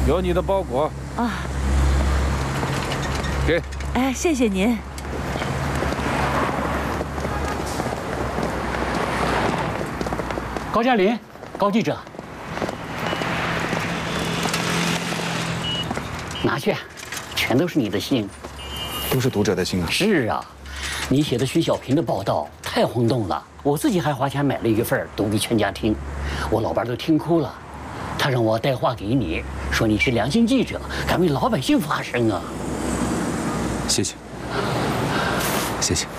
有你的包裹啊。 给。 哎，谢谢您。 高加林，高记者，拿去，全都是你的信， 都是读者的信啊。 是啊，你写的徐小平的报道太轰动了，我自己还花钱买了一份读给全家听，我老伴都听哭了。他让我带话给你，说你是良心记者，敢为老百姓发声啊。 谢谢，谢谢。